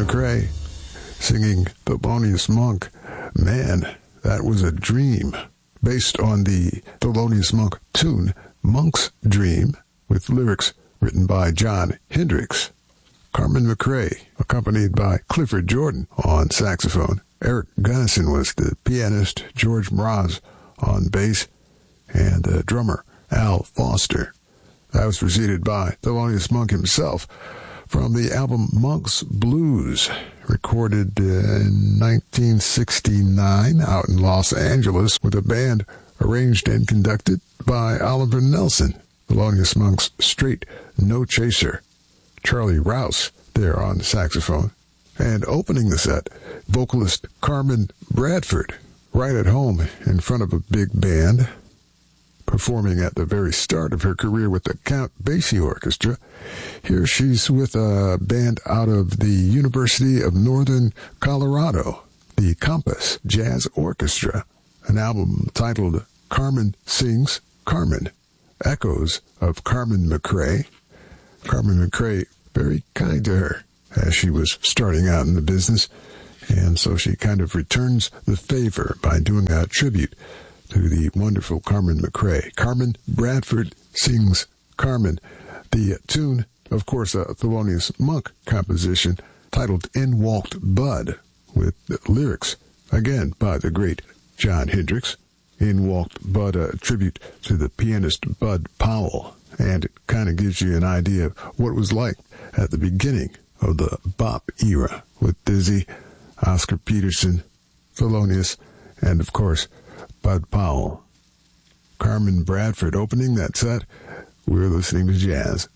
McRae singing Thelonious Monk. Man, that was a dream. Based on the Thelonious Monk tune, Monk's Dream, with lyrics written by Jon Hendricks. Carmen McRae, accompanied by Clifford Jordan on saxophone. Eric Gunnison was the pianist, George Mraz on bass, and the drummer, Al Foster. That was preceded by Thelonious Monk himself from the album Monk's Blues, recorded in 1969 out in Los Angeles with a band arranged and conducted by Oliver Nelson. Thelonious Monk's straight no chaser. Charlie Rouse there on saxophone. And opening the set, vocalist Carmen Bradford, right at home in front of a big band, performing at the very start of her career with the Count Basie Orchestra. Here she's with a band out of the University of Northern Colorado, the Compass Jazz Orchestra, an album titled Carmen Sings Carmen, echoes of Carmen McRae. Carmen McRae very kind to her as she was starting out in the business, and so she kind of returns the favor by doing a tribute to the wonderful Carmen McRae. Carmen Bradford sings Carmen. The tune, of course, a Thelonious Monk composition titled In Walked Bud, with lyrics, again, by the great Jon Hendricks. In Walked Bud, a tribute to the pianist Bud Powell, and it kind of gives you an idea of what it was like at the beginning of the bop era with Dizzy, Oscar Peterson, Thelonious, and, of course, Bud Powell. Carmen Bradford opening that set. We're listening to jazz.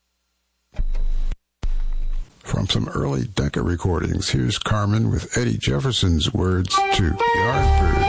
From some early Decca recordings, here's Carmen with Eddie Jefferson's words to Yardbird.